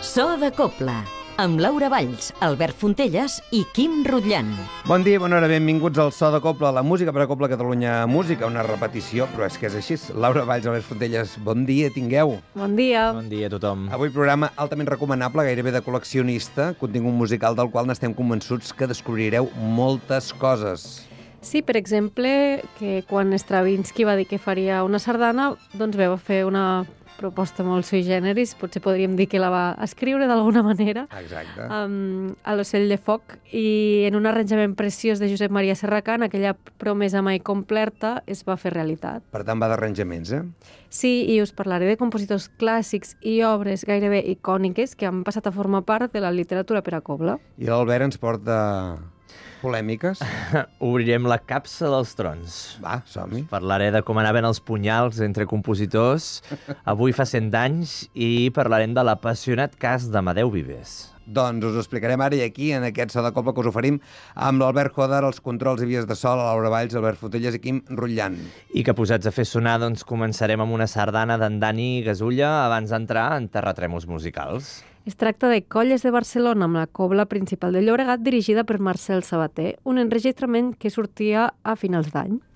So de Cobla, amb Laura Valls, Albert Fontelles i Quim Rutllant. Bon dia, bona hora, benvinguts al So de Cobla, la música per a Cobla Catalunya Música, una repetició, però és que és així. Laura Valls, Albert Fontelles, bon dia, tingueu. Bon dia. Bon dia a tothom. Avui programa altament recomanable, gairebé de col·leccionista, contingut musical del qual n'estem convençuts que descobrireu moltes coses. Sí, per exemple, que quan Stravinsky va dir que faria una sardana, doncs va fer una proposta molt sui generis, potser podríem dir que la va escriure d'alguna manera, Exacte. a l'Ocell de Foc, i en un arranjament preciós de Josep Maria Serracant, aquella promesa mai complerta es va fer realitat. Per tant, va d'arranjaments, Sí, i us parlaré de compositors clàssics i obres gairebé icòniques que han passat a formar part de la literatura per a cobla. I l'Albert ens porta polèmiques. Obrirem la capsa dels trons. Va, som-hi. Parlaré de com anaven els punyals entre compositors avui fa 100 anys i parlarem de l'apassionat cas d'Amadeu Vives. Doncs us ho explicarem ara i aquí, en aquest So de Cobla que us oferim, amb l'Albert Joder, els controls i vies de sol, a Laura Valls, Albert Fontelles i Quim Rutllant. I que posats a fer sonar, doncs començarem amb una sardana d'en Dani Gasulla abans d'entrar en terratrèmols musicals. Es tracta de Colles de Barcelona amb la Cobla Principal de Llobregat dirigida per Marcel Sabater, un enregistrament que sortia a finals d'any.